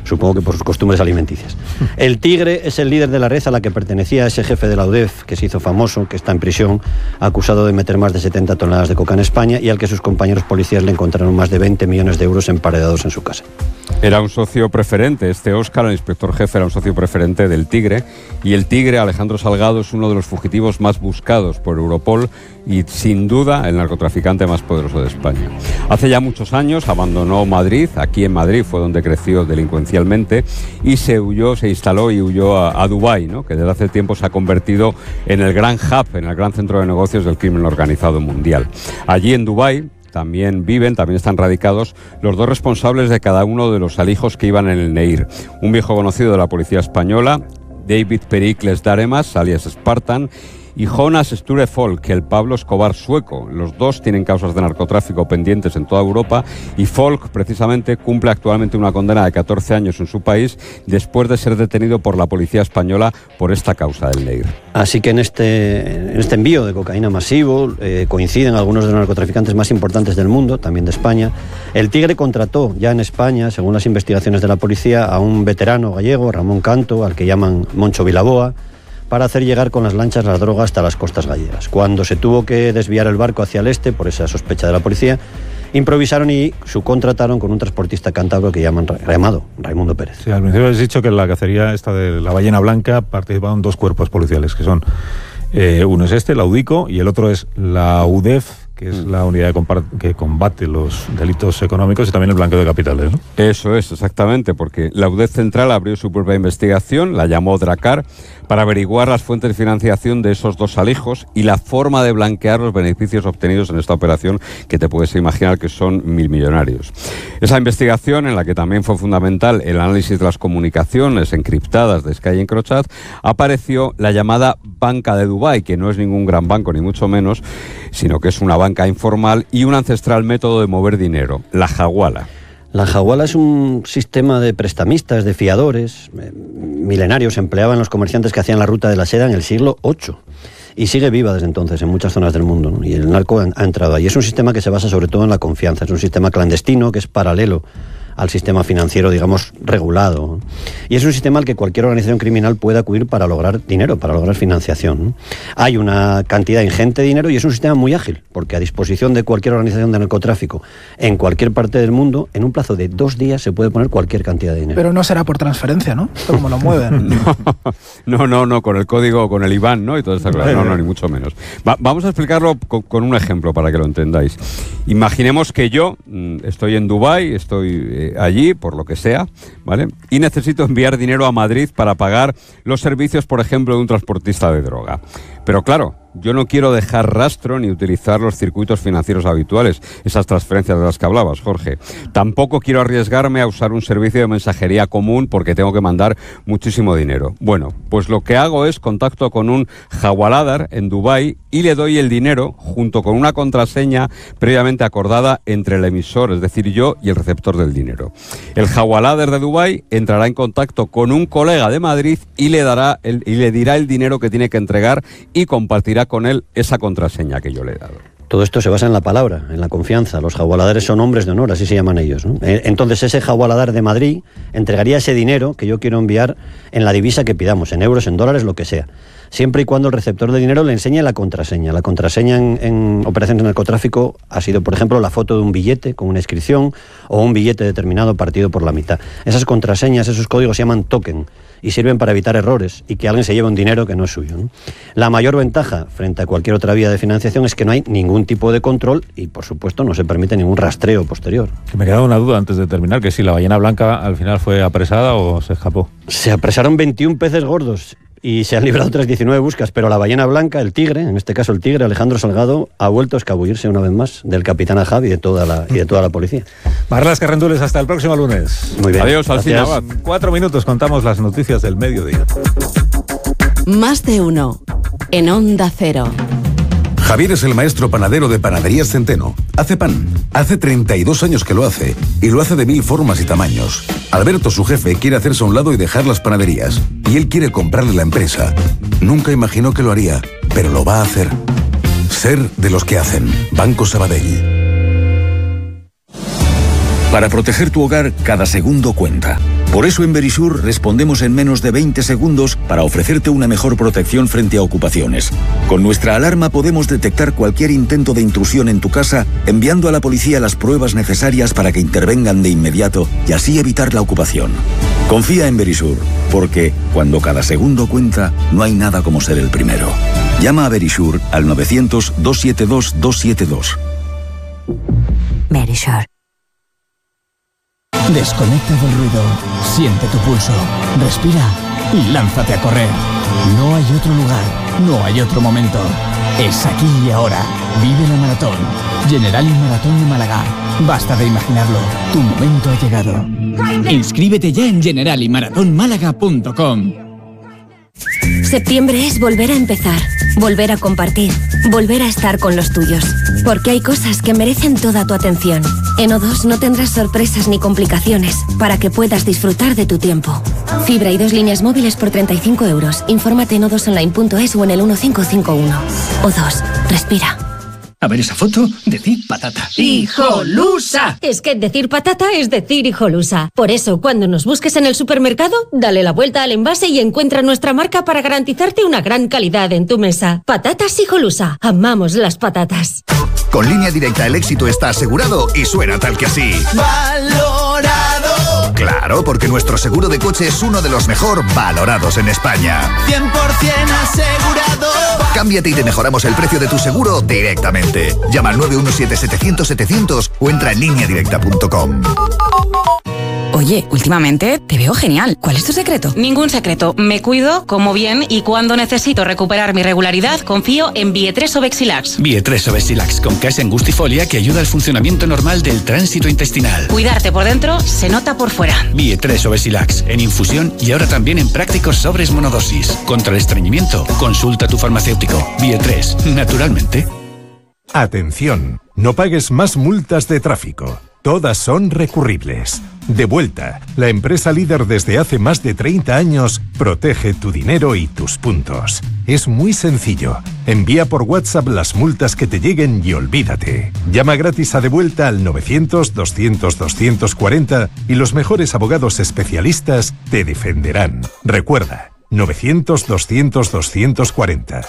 supongo que por sus costumbres alimenticias. El Tigre es el líder de la red a la que pertenecía ese jefe de la UDEF, que se hizo famoso, que está en prisión, acusado de meter más de 70 toneladas de coca en España, y al que sus compañeros policías le encontraron más de 20 millones de euros emparedados en su casa. Era un socio preferente, Óscar, el inspector jefe, era un socio preferente del Tigre, y el Tigre, Alejandro Salgado, es uno de los fugitivos más buscados por Europol y, sin duda, el narcotraficante más poderoso de España. Hace ya muchos años abandonó Madrid, aquí en Madrid fue donde creció delincuencialmente, y se instaló y huyó a Dubái, ¿no?, que desde hace tiempo se ha convertido en el gran hub, en el gran centro de negocios del crimen organizado mundial. Allí en Dubái también están radicados los dos responsables de cada uno de los alijos que iban en el Neir. Un viejo conocido de la policía española, David Pericles Daremas, alias Spartan, y Jonas Sture Folk, el Pablo Escobar sueco. Los dos tienen causas de narcotráfico pendientes en toda Europa, y Folk precisamente cumple actualmente una condena de 14 años en su país después de ser detenido por la policía española por esta causa del Neir. Así que en este envío de cocaína masivo coinciden algunos de los narcotraficantes más importantes del mundo, también de España. El Tigre contrató ya en España, según las investigaciones de la policía, a un veterano gallego, Ramón Canto, al que llaman Moncho Vilaboa, para hacer llegar con las lanchas la droga hasta las costas gallegas. Cuando se tuvo que desviar el barco hacia el este, por esa sospecha de la policía, improvisaron y subcontrataron con un transportista cántabro que llaman llamado Raimundo Pérez. Sí, al principio has dicho que en la cacería esta de la ballena blanca participaron dos cuerpos policiales, que son uno es la UDICO, y el otro es la UDEF, que es la unidad que combate los delitos económicos y también el blanqueo de capitales, ¿no? Eso es, exactamente, porque la UDEF Central abrió su propia investigación, la llamó Dracar, para averiguar las fuentes de financiación de esos dos alijos y la forma de blanquear los beneficios obtenidos en esta operación, que te puedes imaginar que son milmillonarios. Esa investigación, en la que también fue fundamental el análisis de las comunicaciones encriptadas de Sky y Encrochat, apareció la llamada Banca de Dubái, que no es ningún gran banco, ni mucho menos, sino que es una banca informal y un ancestral método de mover dinero, la Hawala. La Hawala es un sistema de prestamistas, de fiadores, milenarios. Se empleaba en los comerciantes que hacían la ruta de la seda en el siglo VIII. Y sigue viva desde entonces en muchas zonas del mundo, ¿no? Y el narco ha entrado ahí. Es un sistema que se basa sobre todo en la confianza. Es un sistema clandestino que es paralelo al sistema financiero, digamos, regulado. Y es un sistema al que cualquier organización criminal puede acudir para lograr dinero, para lograr financiación, ¿no? Hay una cantidad ingente de dinero y es un sistema muy ágil, porque a disposición de cualquier organización de narcotráfico en cualquier parte del mundo, en un plazo de 2 días se puede poner cualquier cantidad de dinero. Pero no será por transferencia, ¿no? ¿Cómo lo mueven? No, con el código, con el IBAN, ¿no? Y toda esta cosa. No, ni mucho menos. Vamos a explicarlo con un ejemplo para que lo entendáis. Imaginemos que yo estoy en Dubái, estoy allí, por lo que sea, ¿vale? Y necesito enviar dinero a Madrid para pagar los servicios, por ejemplo, de un transportista de droga. Pero claro, yo no quiero dejar rastro ni utilizar los circuitos financieros habituales, esas transferencias de las que hablabas, Jorge. Tampoco quiero arriesgarme a usar un servicio de mensajería común porque tengo que mandar muchísimo dinero. Bueno, pues lo que hago es contacto con un hawaladar en Dubái y le doy el dinero junto con una contraseña previamente acordada entre el emisor, es decir, yo, y el receptor del dinero. El hawaladar de Dubái entrará en contacto con un colega de Madrid y le dirá el dinero que tiene que entregar y compartirá con él esa contraseña que yo le he dado. Todo esto se basa en la palabra, en la confianza. Los hawaladares son hombres de honor, así se llaman ellos, ¿no? Entonces ese hawaladar de Madrid entregaría ese dinero que yo quiero enviar en la divisa que pidamos, en euros, en dólares, lo que sea, siempre y cuando el receptor de dinero le enseñe la contraseña. La contraseña en operaciones de narcotráfico ha sido, por ejemplo, la foto de un billete con una inscripción o un billete determinado partido por la mitad. Esas contraseñas, esos códigos se llaman token y sirven para evitar errores y que alguien se lleve un dinero que no es suyo, ¿no? La mayor ventaja frente a cualquier otra vía de financiación es que no hay ningún tipo de control y, por supuesto, no se permite ningún rastreo posterior. Me quedaba una duda antes de terminar, que si la ballena blanca al final fue apresada o se escapó. Se apresaron 21 peces gordos y se han librado otras 19 buscas, pero la ballena blanca, el Tigre, en este caso el Tigre, Alejandro Salgado, ha vuelto a escabullirse una vez más del capitán Ahab y de toda la policía. Marlas Carrendules, hasta el próximo lunes. Muy bien. Adiós, Alcina Abad. 4 minutos, contamos las noticias del mediodía. Más de uno, en Onda Cero. Javier es el maestro panadero de Panaderías Centeno. Hace pan. Hace 32 años que lo hace. Y lo hace de 1000 formas y tamaños. Alberto, su jefe, quiere hacerse a un lado y dejar las panaderías. Y él quiere comprarle la empresa. Nunca imaginó que lo haría, pero lo va a hacer. Ser de los que hacen. Banco Sabadell. Para proteger tu hogar, cada segundo cuenta. Por eso en Verisure respondemos en menos de 20 segundos para ofrecerte una mejor protección frente a ocupaciones. Con nuestra alarma podemos detectar cualquier intento de intrusión en tu casa, enviando a la policía las pruebas necesarias para que intervengan de inmediato y así evitar la ocupación. Confía en Verisure, porque cuando cada segundo cuenta, no hay nada como ser el primero. Llama a Verisure al 900-272-272. Verisure. Desconecta del ruido, siente tu pulso, respira y lánzate a correr. No hay otro lugar, no hay otro momento. Es aquí y ahora. Vive la maratón. Generali Maratón de Málaga. Basta de imaginarlo. Tu momento ha llegado. Inscríbete ya en generaliMaratónmálaga.com. Septiembre es volver a empezar, volver a compartir, volver a estar con los tuyos. Porque hay cosas que merecen toda tu atención. En O2 no tendrás sorpresas ni complicaciones para que puedas disfrutar de tu tiempo. Fibra y 2 líneas móviles por 35 euros. Infórmate en o2online.es o en el 1551. O2. Respira. A ver esa foto, decir patata. ¡Hijolusa! Es que decir patata es decir hijolusa. Por eso, cuando nos busques en el supermercado, dale la vuelta al envase y encuentra nuestra marca para garantizarte una gran calidad en tu mesa. Patatas Hijolusa. Amamos las patatas. Con Línea Directa el éxito está asegurado y suena tal que así. ¡Valorado! Claro, porque nuestro seguro de coche es uno de los mejor valorados en España. 100% asegurado. Cámbiate y te mejoramos el precio de tu seguro directamente. Llama al 917-700-700 o entra en lineadirecta.com. Oye, últimamente te veo genial. ¿Cuál es tu secreto? Ningún secreto. Me cuido, como bien y cuando necesito recuperar mi regularidad, confío en Bie3 Obexilax. Bie3 Obexilax con Casein Gustifolia que ayuda al funcionamiento normal del tránsito intestinal. Cuidarte por dentro se nota por fuera. Bie3 Obexilax en infusión y ahora también en prácticos sobres monodosis. Contra el estreñimiento, consulta a tu farmacéutico. Bie3, naturalmente. Atención, no pagues más multas de tráfico. Todas son recurribles. Devuelta, la empresa líder desde hace más de 30 años, protege tu dinero y tus puntos. Es muy sencillo. Envía por WhatsApp las multas que te lleguen y olvídate. Llama gratis a Devuelta al 900-200-240 y los mejores abogados especialistas te defenderán. Recuerda, 900-200-240,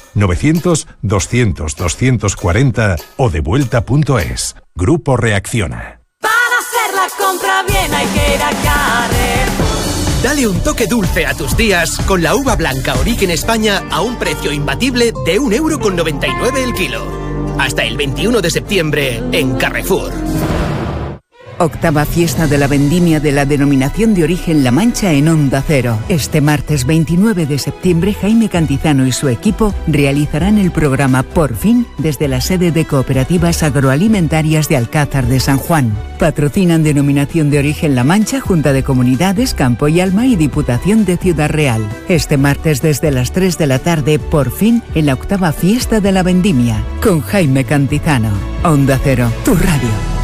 900-200-240 o devuelta.es. Grupo Reacciona. La compra bien hay que ir a Carrefour. Dale un toque dulce a tus días con la uva blanca Origen España a un precio imbatible de 1,99 € el kilo. Hasta el 21 de septiembre en Carrefour. Octava fiesta de la vendimia de la denominación de origen La Mancha en Onda Cero. Este martes 29 de septiembre, Jaime Cantizano y su equipo realizarán el programa Por Fin desde la sede de Cooperativas Agroalimentarias de Alcázar de San Juan. Patrocinan denominación de origen La Mancha, Junta de Comunidades, Campo y Alma y Diputación de Ciudad Real. Este martes desde las 3 de la tarde, Por Fin, en la octava fiesta de la vendimia, con Jaime Cantizano. Onda Cero, tu radio.